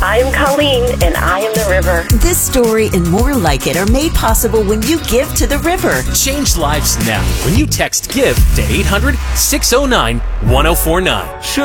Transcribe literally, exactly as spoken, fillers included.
I'm Colleen, and I am the river. This story and more like it are made possible when you give to the river. Change lives now when you text GIVE to eight hundred, six oh nine, one oh four nine.